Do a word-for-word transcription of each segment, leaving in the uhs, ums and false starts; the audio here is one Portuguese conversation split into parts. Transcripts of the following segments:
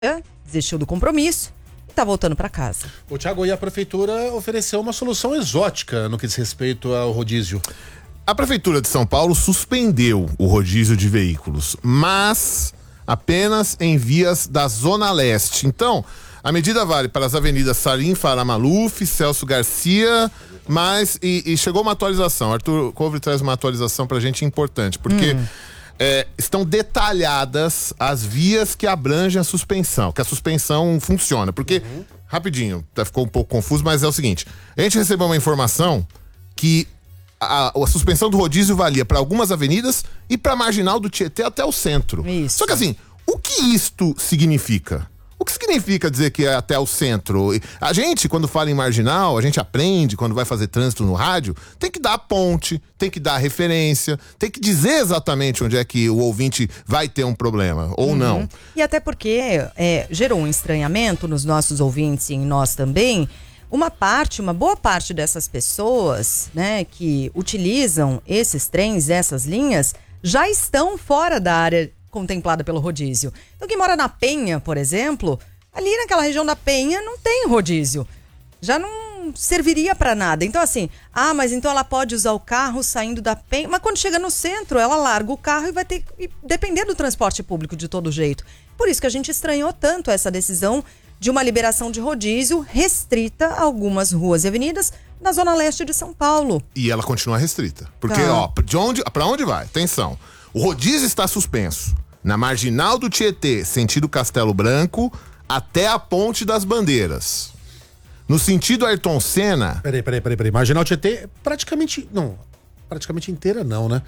desistiu do compromisso e tá voltando para casa. O Thiago, e a prefeitura ofereceu uma solução exótica no que diz respeito ao rodízio. A Prefeitura de São Paulo suspendeu o rodízio de veículos, mas apenas em vias da Zona Leste. Então, a medida vale para as avenidas Salim Farah Maluf, Celso Garcia, mas e, e chegou uma atualização. Arthur Couvre traz uma atualização pra gente importante, porque hum. é, estão detalhadas as vias que abrangem a suspensão, que a suspensão funciona. Porque, uhum. rapidinho, ficou um pouco confuso, mas é o seguinte: a gente recebeu uma informação que A, a suspensão do rodízio valia para algumas avenidas e para a marginal do Tietê até o centro. Isso. Só que assim, o que isto significa? O que significa dizer que é até o centro? A gente, quando fala em marginal, a gente aprende, quando vai fazer trânsito no rádio, tem que dar a ponte, tem que dar a referência, tem que dizer exatamente onde é que o ouvinte vai ter um problema, ou uhum. não. E até porque é, gerou um estranhamento nos nossos ouvintes e em nós também. Uma parte, uma boa parte dessas pessoas, né, que utilizam esses trens, essas linhas, já estão fora da área contemplada pelo rodízio. Então quem mora na Penha, por exemplo, ali naquela região da Penha não tem rodízio. Já não serviria para nada. Então assim, ah, mas então ela pode usar o carro saindo da Penha, mas quando chega no centro, ela larga o carro e vai ter que depender do transporte público de todo jeito. Por isso que a gente estranhou tanto essa decisão de uma liberação de rodízio restrita a algumas ruas e avenidas na Zona Leste de São Paulo. E ela continua restrita. Porque, tá. ó, de onde, pra onde vai? Atenção. O rodízio está suspenso na marginal do Tietê, sentido Castelo Branco, até a Ponte das Bandeiras. No sentido Ayrton Senna... Peraí, peraí, peraí, peraí. Marginal Tietê, praticamente... Não, praticamente inteira não, né?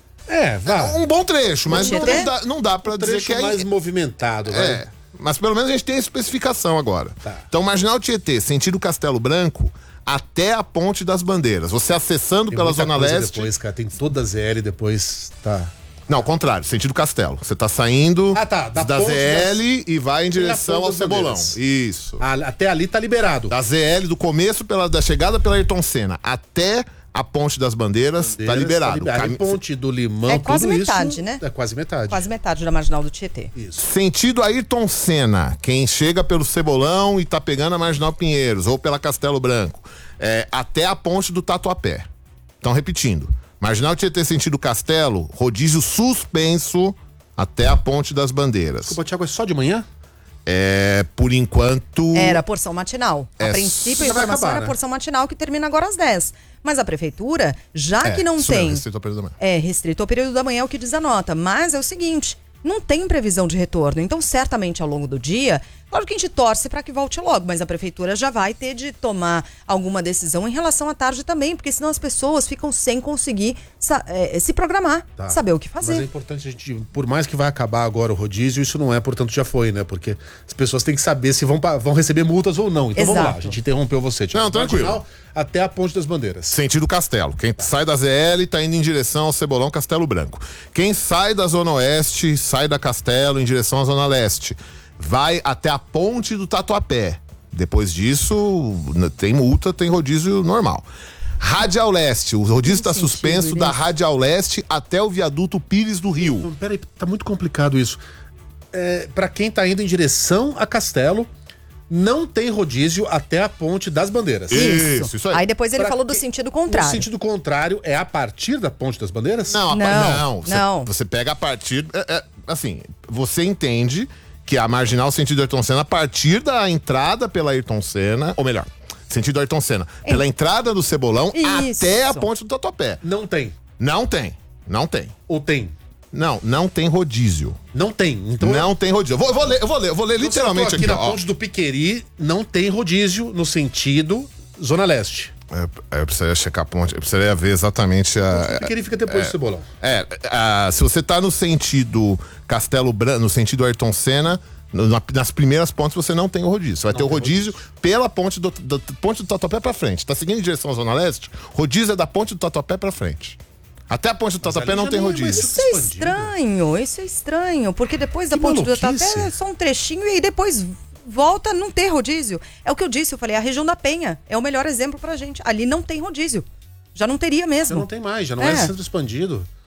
É, vai. É um bom trecho, mas não dá, não dá pra um dizer que é... mais movimentado, vai. É. Mas pelo menos a gente tem a especificação agora. Tá. Então, Marginal Tietê, sentido Castelo Branco, até a Ponte das Bandeiras. Você acessando tem pela Zona Leste... Depois, cara, tem toda a Z L depois, tá... Não, ao contrário, sentido Castelo. Você tá saindo ah, tá, da, da Z L das... e vai em direção ao Cebolão. Isso. Ah, até ali tá liberado. Da Z L, do começo, pela, da chegada pela Ayrton Senna, até... A Ponte das Bandeiras, Bandeiras tá liberado. Tá liberado. A Ponte do Limão, é quase tudo metade, isso, né? É quase metade. Quase metade da Marginal do Tietê. Isso. Sentido Ayrton Senna, quem chega pelo Cebolão e tá pegando a Marginal Pinheiros, ou pela Castelo Branco, é, até a Ponte do Tatuapé. Então, repetindo. Marginal Tietê, sentido Castelo, rodízio suspenso até a Ponte das Bandeiras. Desculpa, Thiago, é só de manhã? É, por enquanto... Era a porção matinal. É, a princípio, a informação acabar, era a né? porção matinal que termina agora às dez. Mas a prefeitura, já é, que não tem... É restrito ao período da manhã. É, restrito ao período da manhã, é o que diz a nota. Mas é o seguinte, não tem previsão de retorno. Então, certamente, ao longo do dia... Claro que a gente torce para que volte logo, mas a prefeitura já vai ter de tomar alguma decisão em relação à tarde também, porque senão as pessoas ficam sem conseguir é, se programar, tá. saber o que fazer. Mas é importante a gente, por mais que vai acabar agora o rodízio, isso não é, portanto já foi, né? Porque as pessoas têm que saber se vão, vão receber multas ou não. Então Exato. Vamos lá, a gente interrompeu você, Thiago. Não, tranquilo. Marginal, até a Ponte das Bandeiras. Sentido Castelo. Quem tá. sai da Z L tá indo em direção ao Cebolão, Castelo Branco. Quem sai da Zona Oeste, sai da Castelo em direção à Zona Leste. Vai até a Ponte do Tatuapé. Depois disso, tem multa, tem rodízio normal. Radial Leste, o rodízio está suspenso isso. da Radial Leste até o viaduto Pires do Rio. Peraí, tá muito complicado isso. É, para quem tá indo em direção a Castelo, não tem rodízio até a Ponte das Bandeiras. Isso, isso aí. Aí depois ele pra falou que... do sentido contrário. O sentido contrário é a partir da Ponte das Bandeiras? Não, não, a, não, você, não. Você pega a partir... É, é, assim, você entende... que a marginal sentido Ayrton Senna, a partir da entrada pela Ayrton Senna, ou melhor, sentido Ayrton Senna, é. pela entrada do Cebolão Isso. até a Ponte do Tatuapé. Não tem. Não tem. Não tem. Ou tem? Não, não tem rodízio. Não tem. Então não eu... tem rodízio. Eu vou, eu vou ler, eu vou ler, eu vou ler então, literalmente aqui. aqui na ó. Ponte do Piqueri não tem rodízio no sentido Zona Leste. É, eu precisaria checar a ponte, eu precisaria ver exatamente a... O Piqueri fica depois é, do Cebolão. É, a, se você tá no sentido Castelo Branco, no sentido Ayrton Senna, no, nas primeiras pontes você não tem o rodízio. Você vai não ter o rodízio, rodízio pela ponte do, do, do, ponte do Tatuapé pra frente. Tá seguindo em direção à Zona Leste, rodízio é da ponte do Tatuapé pra frente. Até a ponte do Tatuapé não tem rodízio. Isso é estranho, isso é estranho, porque depois da ponte do Tatuapé é só um trechinho e aí depois... volta a não ter rodízio. É o que eu disse, eu falei, a região da Penha é o melhor exemplo pra gente. Ali não tem rodízio. Já não teria mesmo. Já não tem mais, já não é, é centro expandido.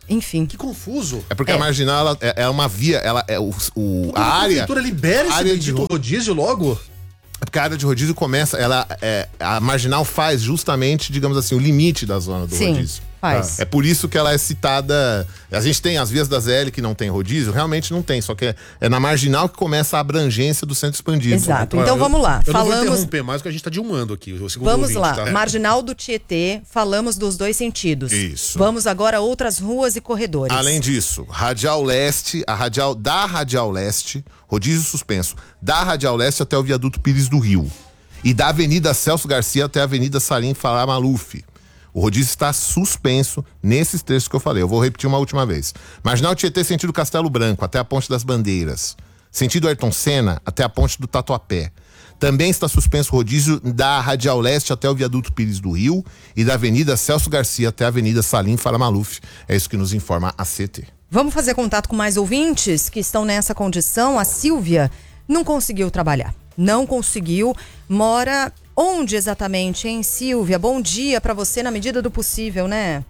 enfim. Que confuso. É porque É. a marginal ela, é, é uma via, ela é o, o a A área. prefeitura libera esse área de bendito ro- rodízio logo? É porque a área de rodízio começa, ela é, a marginal faz justamente, digamos assim, o limite da zona do Sim, rodízio. faz. É por isso que ela é citada. A gente tem as vias da Z L que não tem rodízio, realmente não tem, só que é, é na marginal que começa a abrangência do centro expandido. Exato. Olha, Então eu- vamos lá. Eu não vou Falamos. interromper mais, porque a gente tá dilmando aqui. O segundo Vamos ouvinte, lá, tá? Marginal do Tietê, falamos dos dois sentidos. Isso. Vamos agora a outras ruas e corredores. Além disso, Radial Leste, a radial da Radial Leste, rodízio suspenso, da Radial Leste até o viaduto Pires do Rio. E da Avenida Celso Garcia até a Avenida Salim Farah Maluf. O rodízio está suspenso nesses trechos que eu falei. Eu vou repetir uma última vez. Marginal Tietê, sentido Castelo Branco, até a Ponte das Bandeiras. Sentido Ayrton Senna, até a Ponte do Tatuapé. Também está suspenso o rodízio da Radial Leste até o viaduto Pires do Rio e da Avenida Celso Garcia até a Avenida Salim Farah Maluf. É isso que nos informa a C T. Vamos fazer contato com mais ouvintes que estão nessa condição. A Silvia não conseguiu trabalhar. Não conseguiu. Mora onde exatamente, hein, Silvia? Bom dia para você na medida do possível, né?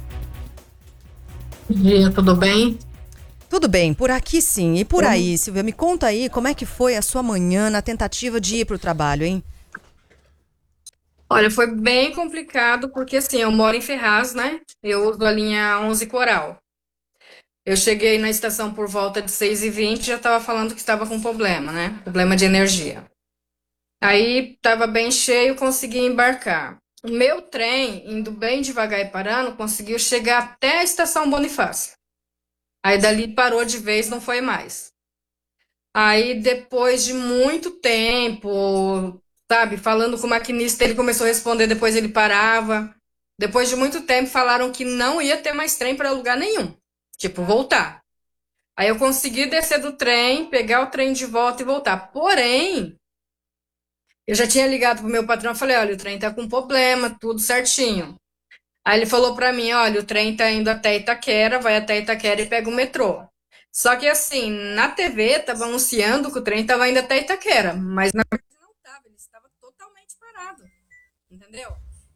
Bom dia, tudo bem? Tudo bem, por aqui sim. E por aí, Silvia, me conta aí como é que foi a sua manhã na tentativa de ir pro trabalho, hein? Olha, foi bem complicado porque assim, eu moro em Ferraz, né? Eu uso a linha onze Coral. Eu cheguei na estação por volta de seis e vinte e já estava falando que estava com problema, né? Problema de energia. Aí estava bem cheio, consegui embarcar. O meu trem, indo bem devagar e parando, conseguiu chegar até a estação Bonifácio. Aí dali parou de vez, não foi mais. Aí depois de muito tempo, sabe, falando com o maquinista, ele começou a responder, depois ele parava. Depois de muito tempo falaram que não ia ter mais trem para lugar nenhum. Tipo, voltar. Aí eu consegui descer do trem, pegar o trem de volta e voltar. Porém, eu já tinha ligado pro meu patrão, falei, olha, o trem tá com problema, tudo certinho. Aí ele falou pra mim, olha, o trem tá indo até Itaquera, vai até Itaquera e pega o metrô. Só que assim, na T V tava anunciando que o trem tava indo até Itaquera, mas na verdade não tava, ele estava totalmente parado. Entendeu?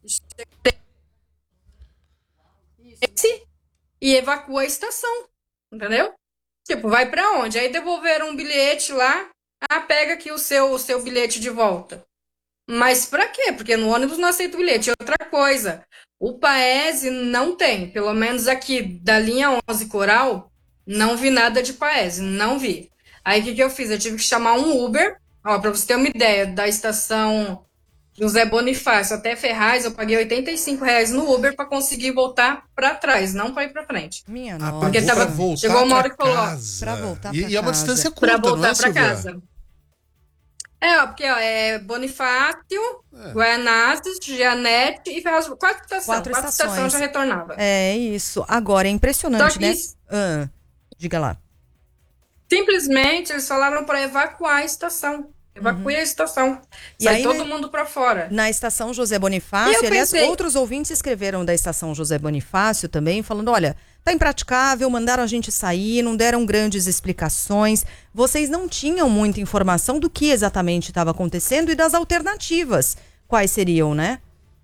Esse e evacua a estação, entendeu? Tipo, vai pra onde? Aí devolveram um bilhete lá, ah, pega aqui o seu, o seu bilhete de volta. Mas pra quê? Porque no ônibus não aceita o bilhete. Outra coisa, o Paese não tem, pelo menos aqui da linha onze Coral, não vi nada de Paese, não vi. Aí o que, que eu fiz? Eu tive que chamar um Uber, ó, pra você ter uma ideia, da estação José Bonifácio até Ferraz, eu paguei oitenta e cinco reais no Uber para conseguir voltar para trás, não para ir para frente. Minha Ah, nossa. Porque pagou tava- pra voltar chegou uma hora pra que falou, ó, casa. pra voltar E, pra e é uma casa. distância Para curta, não é, voltar para Silvia? casa. É, ó, porque ó, é Bonifácio, É. Guaianazes, Gianete e Ferraz. Quatro estações. Quatro Quatro, estações. estações já retornava. É isso. Agora, é impressionante, Só que né? isso- Ah, diga lá. Simplesmente eles falaram para evacuar a estação. Evacue a estação. Uhum. E Sai aí, todo né, mundo para fora. Na estação José Bonifácio, E eu aliás, pensei- outros ouvintes escreveram da estação José Bonifácio também, falando, olha, tá impraticável, mandaram a gente sair, não deram grandes explicações. Vocês não tinham muita informação do que exatamente estava acontecendo e das alternativas. Quais seriam, né?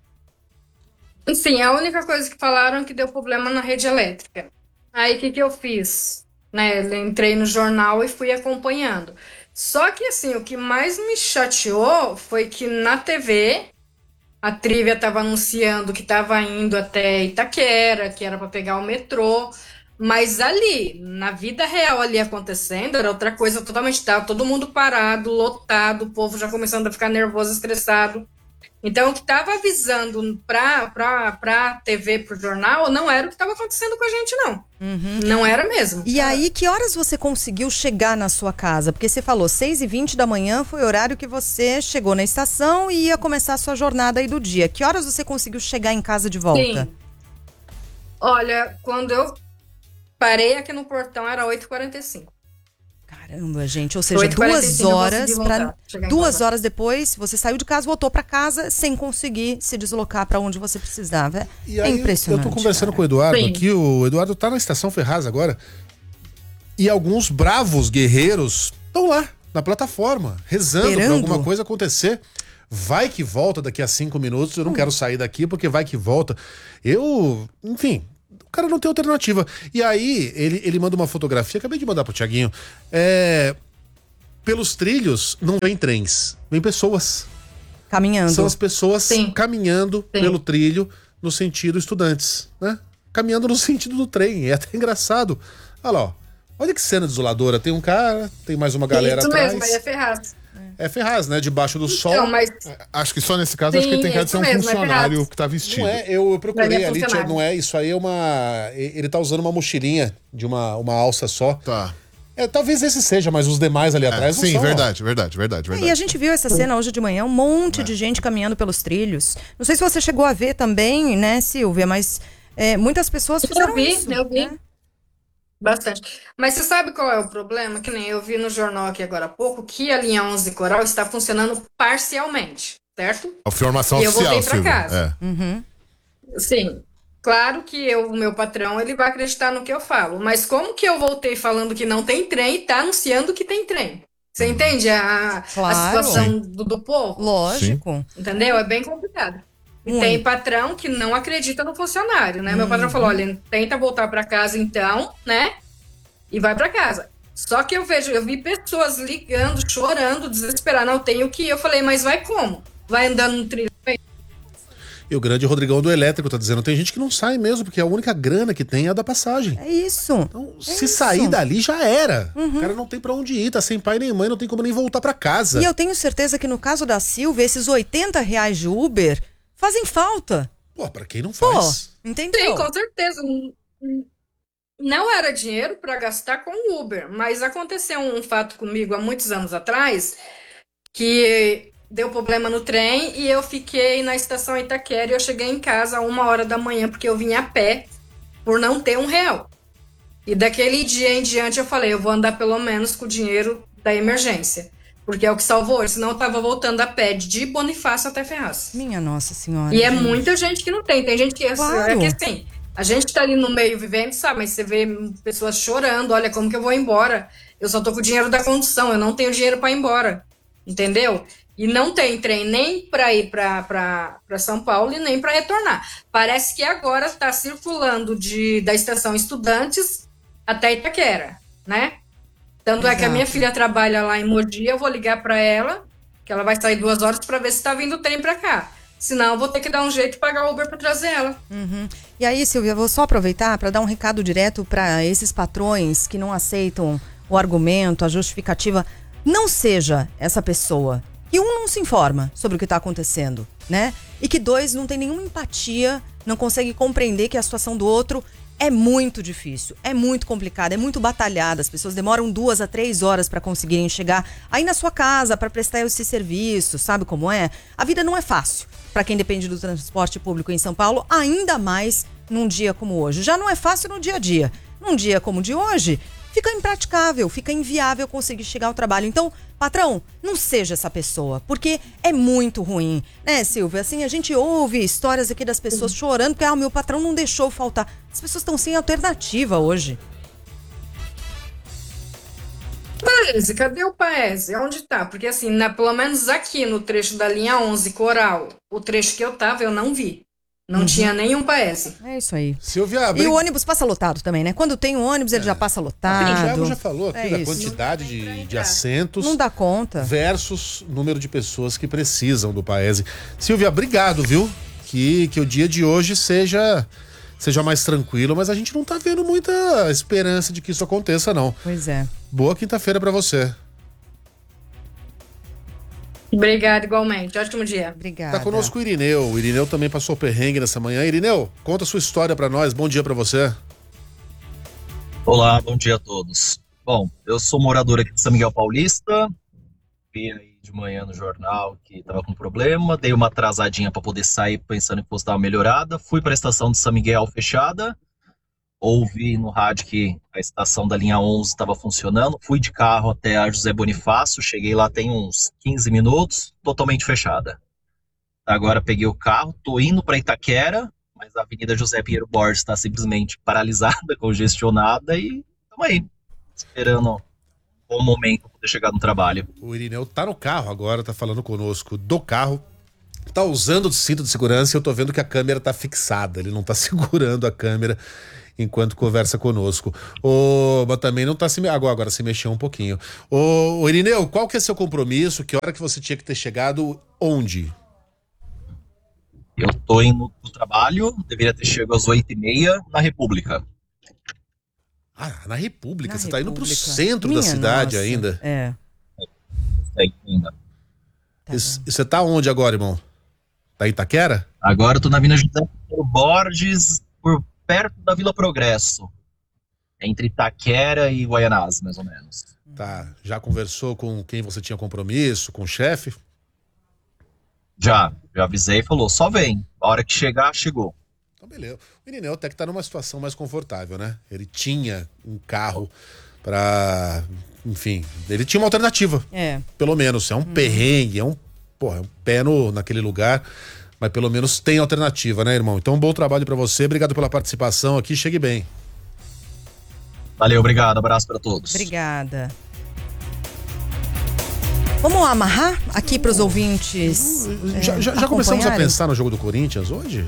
Sim, a única coisa que falaram é que deu problema na rede elétrica. Aí o que, que eu fiz? Né, eu entrei no jornal e fui acompanhando. Só que assim, o que mais me chateou foi que na T V a Trívia estava anunciando que estava indo até Itaquera, que era para pegar o metrô, mas ali, na vida real ali acontecendo, era outra coisa totalmente, tava todo mundo parado, lotado, o povo já começando a ficar nervoso, estressado. Então, o que estava avisando para pra, pra T V, pro jornal, não era o que estava acontecendo com a gente, não. Não era mesmo. E aí, que horas você conseguiu chegar na sua casa? Porque você falou, seis e vinte da manhã foi o horário que você chegou na estação e ia começar a sua jornada aí do dia. Que horas você conseguiu chegar em casa de volta? Sim. Olha, quando eu parei aqui no portão, era oito e quarenta e cinco. Caramba, gente, ou seja, oito e quarenta e duas cinco eu horas consegui para voltar, chegar em duas casa. horas depois, você saiu de casa, voltou para casa sem conseguir se deslocar para onde você precisava. E É aí, impressionante. eu tô conversando cara. com o Eduardo Sim. aqui, o Eduardo tá na estação Ferraz agora. E alguns bravos guerreiros estão lá, na plataforma, rezando pra Esperando. alguma coisa acontecer. Vai que volta daqui a cinco minutos, eu não quero sair daqui porque vai que volta. Eu, enfim, O cara não tem alternativa. E aí, ele, ele manda uma fotografia, acabei de mandar pro Tiaguinho. É, pelos trilhos, não vem trens, vem pessoas. Caminhando. São as pessoas Sim. caminhando Sim. pelo trilho, no sentido estudantes, né? Caminhando no sentido do trem. É até engraçado. Olha lá, ó. Olha que cena desoladora. Tem um cara, tem mais uma galera Isso atrás. mesmo, aí é Ferraz. É Ferraz, né? Debaixo do sol. Não, mas Acho que só nesse caso, Sim, acho que ele tem cara de ser um isso mesmo, é funcionário Ferraz. que tá vestido. Não é, eu, eu procurei Ele é ali, tia, funcionário. não é, isso aí é uma... Ele tá usando uma mochilinha de uma, uma alça só. Tá. É, talvez esse seja, mas os demais ali É, atrás não sim, são. ó. verdade, verdade, verdade, É, verdade. e a gente viu essa cena hoje de manhã, um monte de gente caminhando pelos trilhos. Não sei se você chegou a ver também, né, Silvia, mas é, muitas pessoas fizeram Eu vi, isso. eu vi. né? Bastante. Mas você sabe qual é o problema? Que nem eu vi no jornal aqui agora há pouco, que a linha onze Coral está funcionando parcialmente, certo? A formação E eu oficial, voltei pra Silvia. casa. É. Uhum. Sim. Claro que eu, o meu patrão, ele vai acreditar no que eu falo. Mas como que eu voltei falando que não tem trem e tá anunciando que tem trem? Você entende a, a Claro. situação do, do povo? Lógico. Entendeu? É bem complicado. E Muito. tem patrão que não acredita no funcionário, né? Meu patrão falou, olha, tenta voltar pra casa então, né? E vai pra casa. Só que eu vejo, eu vi pessoas ligando, chorando, desesperadas, não tenho que ir. Eu falei, mas vai como? Vai andando no trilho? E o grande Rodrigão do Elétrico tá dizendo, tem gente que não sai mesmo, porque a única grana que tem é a da passagem. É isso. Então, É se isso. sair dali, já era. O cara não tem pra onde ir, tá sem pai nem mãe, não tem como nem voltar pra casa. E eu tenho certeza que no caso da Silvia, esses oitenta reais de Uber fazem falta. Pô, pra quem não Pô, faz. entendeu? Sim, com certeza. Não era dinheiro para gastar com o Uber, mas aconteceu um fato comigo há muitos anos atrás que deu problema no trem e eu fiquei na estação Itaquera e eu cheguei em casa a uma hora da manhã porque eu vim a pé por não ter um real. E daquele dia em diante eu falei, eu vou andar pelo menos com o dinheiro da emergência, porque é o que salvou, senão eu tava voltando a pé de Bonifácio até Ferraz. Minha Nossa Senhora. E é gente. muita gente que não tem. Tem gente que, Claro. é que assim, a gente tá ali no meio vivendo, sabe? Mas você vê pessoas chorando, olha como que eu vou embora. Eu só tô com o dinheiro da condução, eu não tenho dinheiro para ir embora. Entendeu? E não tem trem nem para ir para São Paulo e nem para retornar. Parece que agora está circulando de, da estação Estudantes até Itaquera, né? Tanto é que a Exato. minha filha trabalha lá em Mogi, eu vou ligar para ela, que ela vai sair duas horas para ver se está vindo o trem para cá. Senão eu vou ter que dar um jeito de pagar o Uber para trazer ela. Uhum. E aí, Silvia, eu vou só aproveitar para dar um recado direto para esses patrões que não aceitam o argumento, a justificativa. Não seja essa pessoa. Que um, não se informa sobre o que está acontecendo, né? E que dois, não tem nenhuma empatia, não consegue compreender que a situação do outro é muito difícil, é muito complicada, é muito batalhada. As pessoas demoram duas a três horas para conseguirem chegar aí na sua casa para prestar esse serviço, sabe como é? A vida não é fácil para quem depende do transporte público em São Paulo, ainda mais num dia como hoje. Já não é fácil no dia a dia. Num dia como o de hoje, fica impraticável, fica inviável conseguir chegar ao trabalho. Então, patrão, não seja essa pessoa, porque é muito ruim, né, Silvia? Assim, a gente ouve histórias aqui das pessoas chorando porque ah, o meu patrão não deixou faltar. As pessoas estão sem alternativa hoje. Paese, cadê o Paese? Onde tá? Porque assim, na, pelo menos aqui no trecho da linha onze Coral, o trecho que eu tava, eu não vi. Não tinha nenhum Paese. É isso aí. Silvia, E brin- o ônibus passa lotado também, né? Quando tem o ônibus, ele já passa o lotado. Thiago já falou aqui É da isso. quantidade de, de assentos Não dá conta. versus número de pessoas que precisam do Paese. Silvia, obrigado, viu? Que, que o dia de hoje seja, seja mais tranquilo, mas a gente não tá vendo muita esperança de que isso aconteça, não. Pois é. Boa quinta-feira pra você. Obrigada, igualmente. Ótimo dia. Obrigada. Tá conosco o Irineu. O Irineu também passou perrengue nessa manhã. Irineu, conta a sua história pra nós. Bom dia pra você. Olá, bom dia a todos. Bom, eu sou morador aqui de São Miguel Paulista, vi aí de manhã no jornal que estava com problema, dei uma atrasadinha para poder sair pensando em postar uma melhorada, fui para a estação de São Miguel fechada, ouvi no rádio que a estação da linha onze estava funcionando, fui de carro até a José Bonifácio, cheguei lá tem uns quinze minutos, totalmente fechada. Agora peguei o carro, tô indo para Itaquera, mas a Avenida José Pinheiro Borges está simplesmente paralisada, congestionada e estamos aí, esperando um bom momento para poder chegar no trabalho. O Irineu tá no carro agora, tá falando conosco do carro. tá usando o cinto de segurança e eu tô vendo que a câmera tá fixada. Ele não tá segurando a câmera enquanto conversa conosco. O, mas também não tá se... Agora, agora se mexeu um pouquinho. Ô, Irineu, qual que é seu compromisso? Que hora que você tinha que ter chegado? Onde? Eu tô indo pro trabalho, deveria ter chegado às oito e meia na República. Ah, na República. Na você tá indo pro República. centro Minha da cidade nossa. ainda. É. É, ainda. Tá E você tá onde agora, irmão? Tá em Itaquera? Agora eu tô na Avenida José Borges, por perto da Vila Progresso. Entre Itaquera e Guaianazes, mais ou menos. Tá. Já conversou com quem você tinha compromisso? Com o chefe? Já, já avisei e falou, só vem. A hora que chegar, chegou. Então, beleza. O Irineu até que tá numa situação mais confortável, né? Ele tinha um carro pra... Enfim, ele tinha uma alternativa. É. Pelo menos. É um perrengue, é um... Porra, é um pé no, naquele lugar. Mas pelo menos tem alternativa, né, irmão? Então, um bom trabalho pra você. Obrigado pela participação aqui. Chegue bem. Valeu, obrigado. Abraço para todos. Obrigada. Vamos amarrar aqui para os ouvintes. Já, é, já, já começamos a acompanharem? pensar no jogo do Corinthians hoje?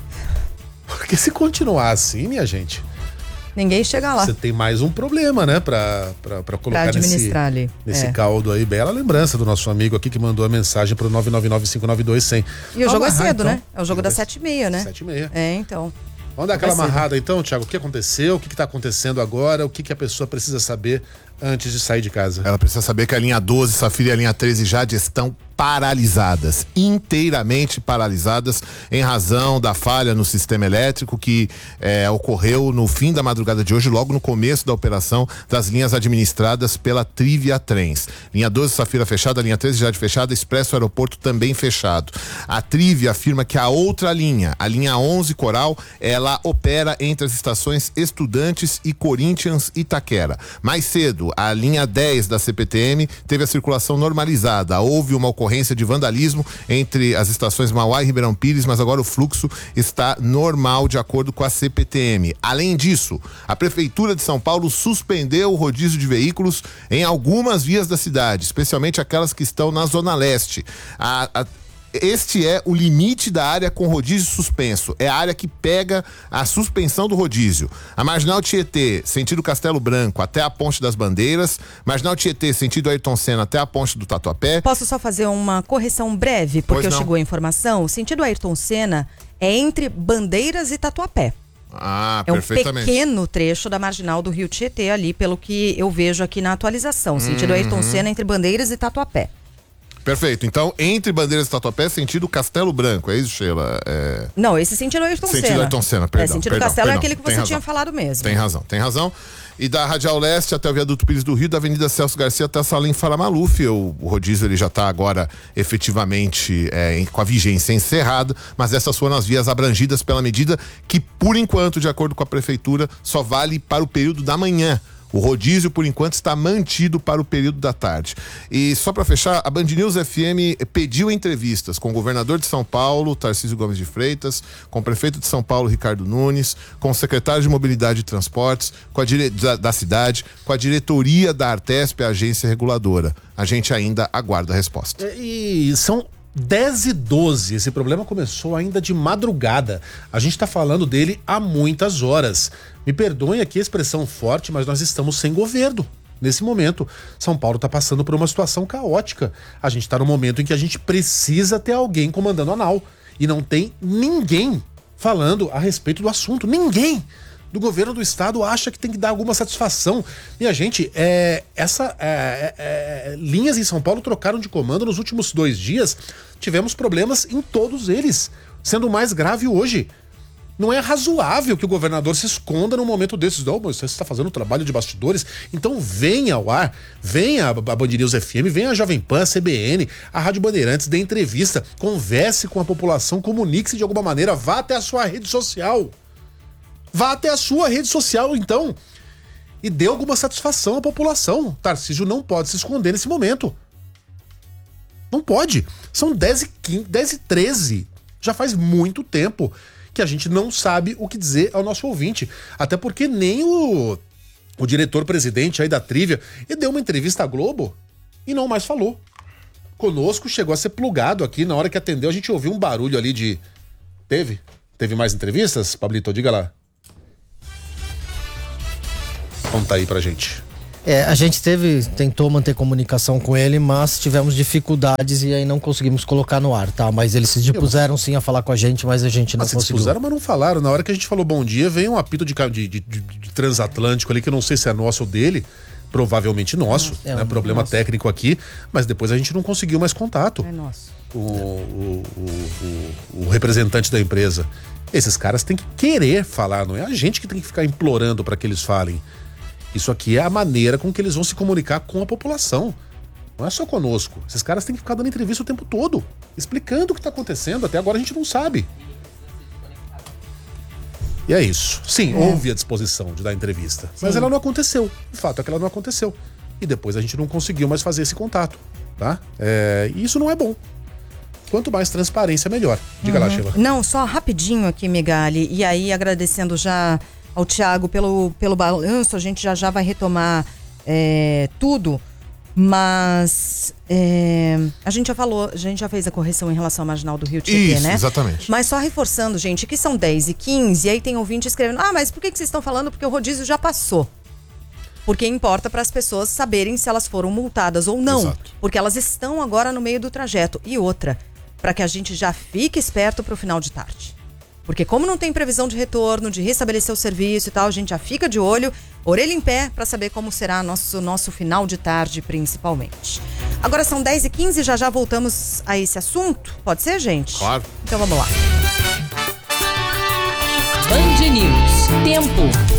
Porque se continuar assim, minha gente, Ninguém chega lá você tem mais um problema, né? Pra, pra, pra colocar para administrar nesse, ali. nesse É. caldo aí. Bela lembrança do nosso amigo aqui que mandou a mensagem pro nove nove nove cinco nove dois zero zero. E o jogo é Amarrar, cedo, então. né? É o jogo das sete e meia, né? Sete e meia. É, então. Vamos dar aquela Vai cedo. amarrada então, Thiago. O que aconteceu? O que está acontecendo agora? O que, que a pessoa precisa saber antes de sair de casa? Ela precisa saber que a linha doze, Safira e a linha treze Jade estão paralisadas, inteiramente paralisadas, em razão da falha no sistema elétrico que é, ocorreu no fim da madrugada de hoje, logo no começo da operação das linhas administradas pela Trivia Trens. Linha doze, Safira fechada, linha treze Jade fechada, Expresso Aeroporto também fechado. A Trivia afirma que a outra linha, a linha onze Coral, ela opera entre as estações Estudantes e Corinthians Itaquera. Mais cedo, a linha dez da C P T M teve a circulação normalizada. Houve uma ocorrência de vandalismo entre as estações Mauá e Ribeirão Pires, mas agora o fluxo está normal de acordo com a C P T M. Além disso, a Prefeitura de São Paulo suspendeu o rodízio de veículos em algumas vias da cidade, especialmente aquelas que estão na Zona Leste. A, a Este é o limite da área com rodízio suspenso. É a área que pega a suspensão do rodízio. A Marginal Tietê, sentido Castelo Branco, até a Ponte das Bandeiras. Marginal Tietê, sentido Ayrton Senna, até a Ponte do Tatuapé. Posso só fazer uma correção breve, porque Pois não. chegou a informação? O sentido Ayrton Senna é entre Bandeiras e Tatuapé. Ah, É um perfeitamente. pequeno trecho da marginal do Rio Tietê ali, pelo que eu vejo aqui na atualização. Sentido Uhum. Ayrton Senna entre Bandeiras e Tatuapé. Perfeito. Então, entre Bandeiras e Tatuapé, sentido Castelo Branco. É isso, Sheila? É... Não, esse sentido é Ayrton Sentido Senna. Ayrton Senna, perdão, É, sentido perdão, Castelo perdão. é aquele que Tem você razão. tinha falado mesmo. Tem razão, tem razão. E da Radial Leste até o Viaduto Pires do Rio, da Avenida Celso Garcia até a Salim Faramaluf. O, o rodízio ele já está agora efetivamente é, em- com a vigência encerrada, mas essas foram as vias abrangidas pela medida que, por enquanto, de acordo com a Prefeitura, só vale para o período da manhã. O rodízio, por enquanto, está mantido para o período da tarde. E só para fechar, a Band News F M pediu entrevistas com o governador de São Paulo, Tarcísio Gomes de Freitas, com o prefeito de São Paulo, Ricardo Nunes, com o secretário de Mobilidade e Transportes, com a dire... da, da cidade, com a diretoria da Artesp, a agência reguladora. A gente ainda aguarda a resposta. E são dez e doze. Esse problema começou ainda de madrugada. A gente tá falando dele há muitas horas. Me perdoem aqui a expressão forte, mas nós estamos sem governo. Nesse momento, São Paulo tá passando por uma situação caótica. A gente tá no momento em que a gente precisa ter alguém comandando a nau. E não tem ninguém falando a respeito do assunto. Ninguém do governo do estado acha que tem que dar alguma satisfação. Minha gente, é, essa é, é, é, linhas em São Paulo trocaram de comando nos últimos dois dias. Tivemos problemas em todos eles, sendo o mais grave hoje. Não é razoável que o governador se esconda num momento desses. Não, mas você está fazendo trabalho de bastidores. Então venha ao ar, venha a Band News F M, venha a Jovem Pan, a C B N, a Rádio Bandeirantes, dê entrevista, converse com a população, comunique-se de alguma maneira, vá até a sua rede social. Vá até a sua rede social, então, e dê alguma satisfação à população. Tarcísio não pode se esconder nesse momento. Não pode. São dez e quinze, dez e treze. Já faz muito tempo que a gente não sabe o que dizer ao nosso ouvinte. Até porque nem o, o diretor-presidente aí da Trivia, ele deu uma entrevista à Globo e não mais falou. conosco, chegou a ser plugado aqui. Na hora que atendeu, a gente ouviu um barulho ali de... Teve? Teve mais entrevistas? Pablito, diga lá. Conta aí pra gente. É, a gente teve, tentou manter comunicação com ele, mas tivemos dificuldades e aí não conseguimos colocar no ar, tá? Mas eles se dispuseram sim a falar com a gente, mas a gente não ah, se conseguiu. dispuseram, mas não falaram. Na hora que a gente falou bom dia, veio um apito de, de, de, de, de transatlântico ali, que eu não sei se é nosso ou dele, provavelmente nosso, é, né? Um problema nosso. técnico aqui, mas depois a gente não conseguiu mais contato. É nosso. O, o, o, o, o representante da empresa. Esses caras têm que querer falar, não é a gente que tem que ficar implorando para que eles falem. Isso aqui é a maneira com que eles vão se comunicar com a população. Não é só conosco. Esses caras têm que ficar dando entrevista o tempo todo, explicando o que está acontecendo. Até agora a gente não sabe. E é isso. Sim, é. houve a disposição de dar entrevista. Sim. Mas ela não aconteceu. O fato é que ela não aconteceu. E depois a gente não conseguiu mais fazer esse contato. Tá? É, e isso não é bom. Quanto mais transparência, melhor. Diga uhum. lá, Sheila. Não, só rapidinho aqui, Megali. E aí, agradecendo já ao Thiago pelo, pelo balanço, a gente já já vai retomar é, tudo, mas é, a gente já falou, a gente já fez a correção em relação à marginal do Rio Tietê, Isso, né? Exatamente. Mas só reforçando, gente, que são dez e quinze, e aí tem ouvinte escrevendo, ah, mas por que, que vocês estão falando? Porque o rodízio já passou. Porque importa para as pessoas saberem se elas foram multadas ou não. Exato. Porque elas estão agora no meio do trajeto. E outra, para que a gente já fique esperto para o final de tarde. Porque como não tem previsão de retorno, de restabelecer o serviço e tal, a gente já fica de olho, orelha em pé, para saber como será nosso, nosso final de tarde, principalmente. Agora são dez e quinze, já já voltamos a esse assunto. Pode ser, gente? Claro. Então vamos lá. Band News. Tempo.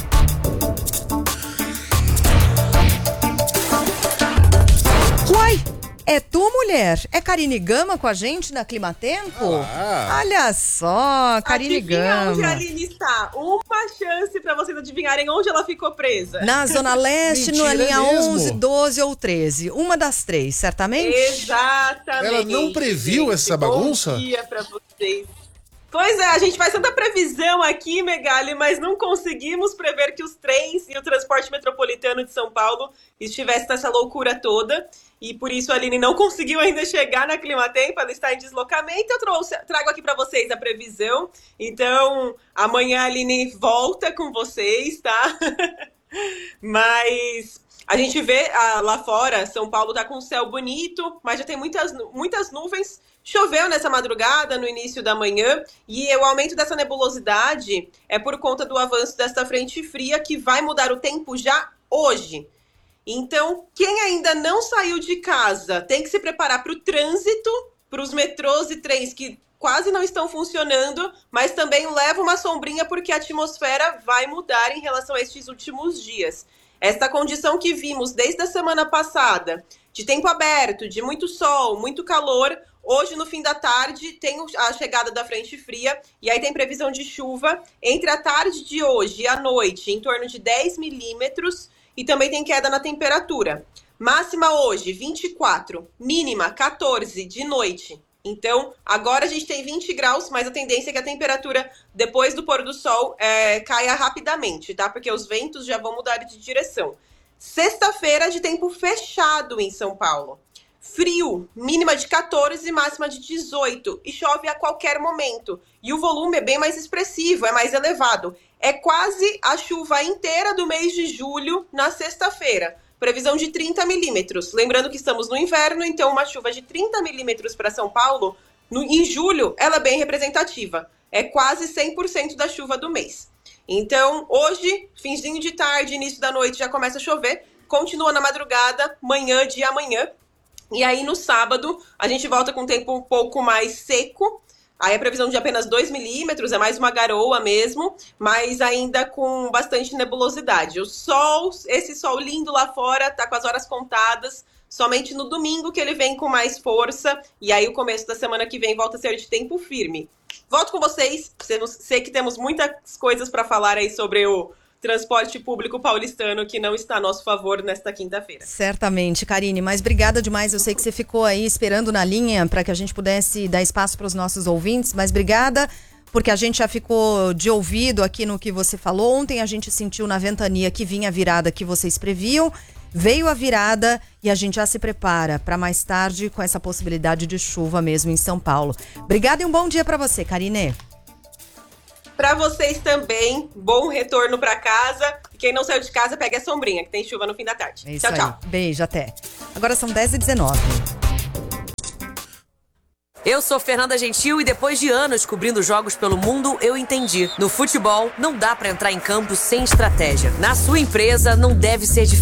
Uai! É tu, mulher? É Karine Gama com a gente na Climatempo? Olá. Olha só, Karine Adivinha Gama. onde a Aline está? Uma chance pra vocês adivinharem onde ela ficou presa. Na Zona Leste, na Mentira linha mesmo. onze, doze ou treze. Uma das três, certamente? Exatamente. Ela não previu gente. essa bagunça? Bom dia pra vocês. Pois é, a gente faz tanta previsão aqui, Megali, mas não conseguimos prever que os trens e o transporte metropolitano de São Paulo estivessem nessa loucura toda. E por isso a Aline não conseguiu ainda chegar na Climatempo, ela está em deslocamento. Eu trouxe, trago aqui para vocês a previsão. Então, amanhã a Aline volta com vocês, tá? Mas a gente vê ah, lá fora, São Paulo está com um céu bonito, mas já tem muitas, muitas nuvens. Choveu nessa madrugada, no início da manhã, e o aumento dessa nebulosidade é por conta do avanço desta frente fria que vai mudar o tempo já hoje. Então, quem ainda não saiu de casa tem que se preparar para o trânsito, para os metrôs e trens que quase não estão funcionando, mas também leva uma sombrinha porque a atmosfera vai mudar em relação a estes últimos dias. Esta condição que vimos desde a semana passada, de tempo aberto, de muito sol, muito calor, hoje no fim da tarde tem a chegada da frente fria e aí tem previsão de chuva entre a tarde de hoje e a noite em torno de dez milímetros e também tem queda na temperatura. Máxima hoje vinte e quatro, mínima quatorze de noite. Então, agora a gente tem vinte graus, mas a tendência é que a temperatura, depois do pôr do sol, é, caia rapidamente, tá? Porque os ventos já vão mudar de direção. Sexta-feira de tempo fechado em São Paulo. Frio, mínima de quatorze, máxima de dezoito. E chove a qualquer momento. E o volume é bem mais expressivo, é mais elevado. É quase a chuva inteira do mês de julho na sexta-feira. Previsão de trinta milímetros. Lembrando que estamos no inverno, então uma chuva de trinta milímetros para São Paulo, no, em julho, ela é bem representativa. É quase cem por cento da chuva do mês. Então, hoje, finzinho de tarde, início da noite, já começa a chover. Continua na madrugada, manhã de amanhã. E aí, no sábado, a gente volta com um tempo um pouco mais seco. Aí a previsão de apenas dois milímetros, é mais uma garoa mesmo, mas ainda com bastante nebulosidade. O sol, esse sol lindo lá fora, tá com as horas contadas, somente no domingo que ele vem com mais força, e aí o começo da semana que vem volta a ser de tempo firme. Volto com vocês, sei que temos muitas coisas para falar aí sobre o transporte público paulistano que não está a nosso favor nesta quinta-feira. Certamente, Karine, mas obrigada demais. Eu sei que você ficou aí esperando na linha para que a gente pudesse dar espaço para os nossos ouvintes, mas obrigada, porque a gente já ficou de ouvido aqui no que você falou. Ontem a gente sentiu na ventania que vinha a virada que vocês previam Veio a virada e a gente já se prepara para mais tarde com essa possibilidade de chuva mesmo em São Paulo. Obrigada e um bom dia para você, Karine. Para vocês também, bom retorno para casa. E quem não saiu de casa, pega a sombrinha, que tem chuva no fim da tarde. É isso tchau, aí. tchau. Beijo, até. Agora são dez e dezenove. Eu sou Fernanda Gentil e depois de anos cobrindo jogos pelo mundo, eu entendi. No futebol, não dá pra entrar em campo sem estratégia. Na sua empresa, não deve ser diferente.